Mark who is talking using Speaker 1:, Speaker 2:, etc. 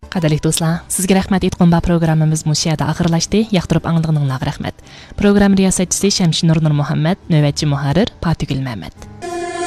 Speaker 1: Qadirlik do'stlar, sizga rahmat aytgan programmamiz mushu yerda oxirlashdi. Yoqtirib anglaganingizga rahmat. Program riyosatchisi Shamshinur Nur Muhammad, navbatchi muharrir Fatugul Muhammad.